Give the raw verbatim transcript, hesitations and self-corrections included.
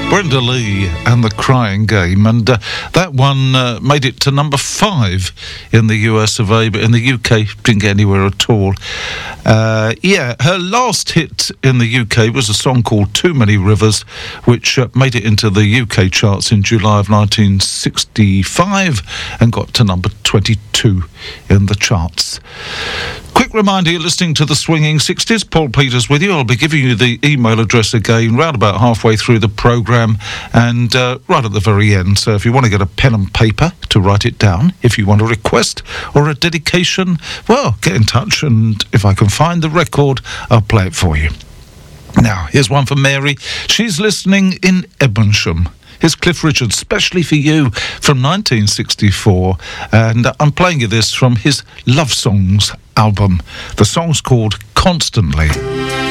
Brenda Lee and the Crying Game, and uh, that one uh, made it to number five in the U S of A, but in the U K didn't get anywhere at all. Uh, yeah, her last hit in the U K was a song called Too Many Rivers, which uh, made it into the U K charts in July of nineteen sixty-five and got to number twenty-two in the charts. Quick reminder, you're listening to the Swinging sixties. Paul Peters with you. I'll be giving you the email address again round about halfway through the programme and uh, right at the very end. So if you want to get a pen and paper to write it down, if you want a request or a dedication, well, get in touch, and if I can find the record, I'll play it for you. Now, here's one for Mary. She's listening in Ebonsham. Here's Cliff Richard, specially for you, from nineteen sixty-four. And I'm playing you this from his Love Songs album. The song's called Constantly.